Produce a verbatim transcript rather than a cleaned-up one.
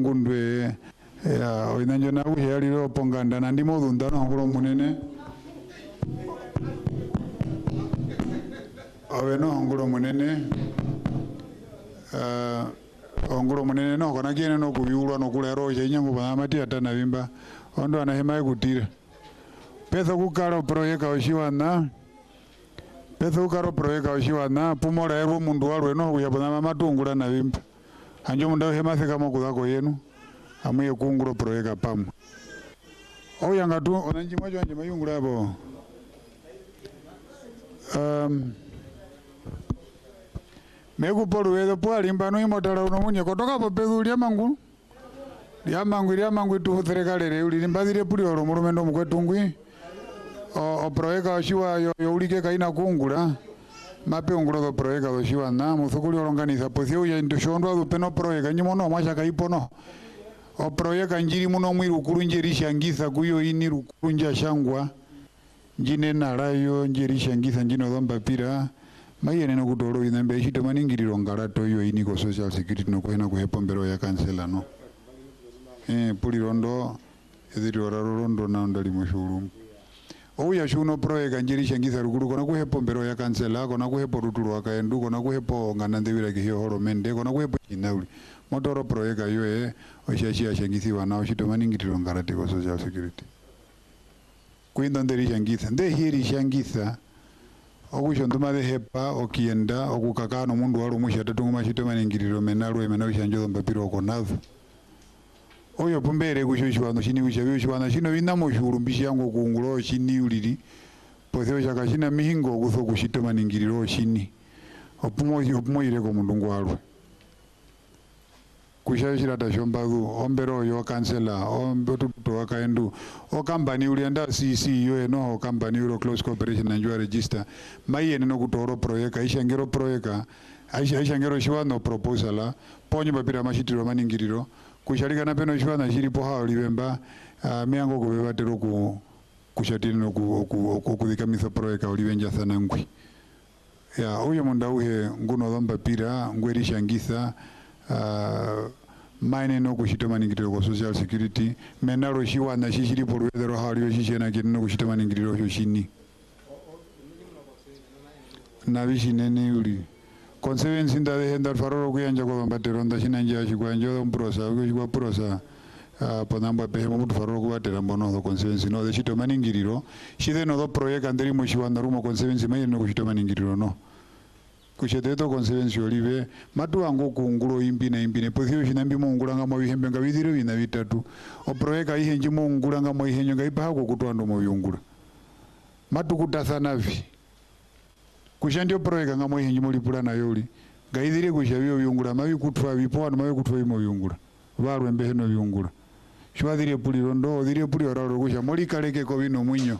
ngundwe ya oinanjo na uhe liro ponganda na ndimo dhunda no ngoro munene awe no ngoro munene uh, ongoro munene no kona kiene no kubiulwa no kulero chenyango ba mati atana bimba ondo anahema kutira pesa kukaro proyeka oshiwana pesa kukaro proyeka oshiwana pumora ero mundu walwe no kuyabona matungura na bimba anjo munda hema seka mokuzako yenu amuye kunguro proyeka pamu au yanga tu onanji mwajo anje mayungura abo um meku polu wedo pwali mbano imotala uno munye kotoka po pezu lya mangu lya mangu lya mangu tu serikali uli limbazire puli olo mulumendo mkwetungwi o, o proyeka oshiwa yo, yo ulike kaina kungura mape unguro do proyeka oshiwa na musukuli olonganiza posio ya ndoshondo do peno proyeka nyimono mwasha kaipono o proyeka njiri muno mwiru kurunje rishangisa kuyo ini rukunja shangwa njine narayo njiri shangisa njino dhomba pira mayene no kutoro inambe shito maningiriro ngarato yo ini ko social security no kwena kuhepo mbero ya kansela no eh puli rondo eziro rondo na ndali mushuru ouya shuno proyeka njiri shangisa rukuru kona kuhepo mbero ya kansela kona kuhepo ruturu akaendu kona kuhepo ngana ndewira kiho horo mende kona kuhepo inauli motoro proyeka yo e oshashi ashangisi wana oshito maningiriro ngarate ko social security kuinda nderi shangisa nde hiri shangisa okushontuma de hepa okienda okukakano mundu walo musha tatungu mashito maningiriro menalo emena ushanjo mbapiro okonazo oyo pumbere kushoshwano shini ushabyo shwana shino binamo shurumbishi yango kungulo shini uliri poseo shaka shina mihingo kuso kushito maningiriro shini opumo opumo ireko mundu walo kushashira tashombagu ombero yo kansela ombeto wakaendu o company ulienda C C yo eno company uro close cooperation na njua register mai eno kutoro proyeka ishangero proyeka aisha ishangero shwano proposal ponyo babira mashitiro maningiriro kushalika na peno shwana shiripo ha olibemba uh, miango kubebatero ku kushatini no ku ku kudikamisa proyeka olibenja sana ngwi ya uyo munda uhe nguno dhomba pira ngweri shangisa uh, maine no kushito maningiriro ko social security menaro shiwa na shishiri porwedero haliyo shishena kinno kushito maningiriro sho shini na bishi nene uli conservancy nda de hendar faroro kuyanja ko batero nda shinanja shikwanjo mprosa ko prosa uh, ponamba pe mo mutu faroro ko batera mbono do conservancy no de shito maningiriro shide no do proyeka ndiri mo shiwa ndarumo conservancy maine no kushito maningiriro no kusheteto conservancy olive matu wango kungulo imbi na imbi ne posio shinambi mungula nga mabihembe nga bidiro bina bitatu o proyeka ihenji mungula nga mabihenyo nga ipa hako kutwando mabiyungula matu kutasana vi kushandio proyeka nga mabihenji mulipula na yoli nga idhire kushabio biyungula mabi kutwa bipoano mabi kutwa imo biyungula baru embehe no biyungula shwadhire puli rondo dhire puli oraro kusha moli kaleke ko bino mwinyo